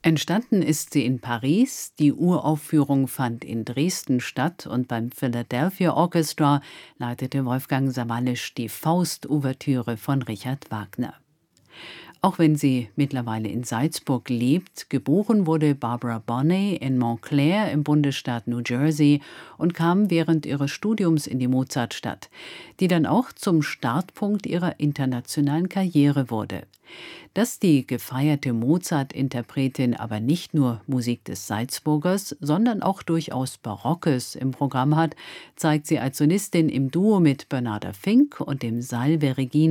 Entstanden ist sie in Paris, die Uraufführung fand in Dresden statt und beim Philadelphia Orchestra leitete Wolfgang Sawallisch die Faust-Ouvertüre von Richard Wagner. Auch wenn sie mittlerweile in Salzburg lebt, geboren wurde Barbara Bonney in Montclair im Bundesstaat New Jersey und kam während ihres Studiums in die Mozartstadt, die dann auch zum Startpunkt ihrer internationalen Karriere wurde. Dass die gefeierte Mozart-Interpretin aber nicht nur Musik des Salzburgers, sondern auch durchaus Barockes im Programm hat, zeigt sie als Solistin im Duo mit Bernarda Fink und dem Salve Regina